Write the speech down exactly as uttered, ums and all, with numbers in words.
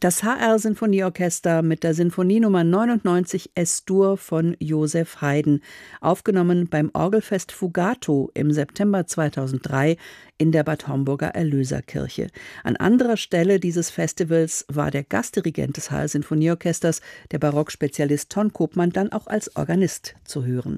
Das H R-Sinfonieorchester mit der Sinfonienummer neunundneunzig Es-Dur von Joseph Haydn, aufgenommen beim Orgelfest Fugato im September zweitausenddrei in der Bad Homburger Erlöserkirche. An anderer Stelle dieses Festivals war der Gastdirigent des H R-Sinfonieorchesters, der Barockspezialist Ton Koopman, dann auch als Organist zu hören.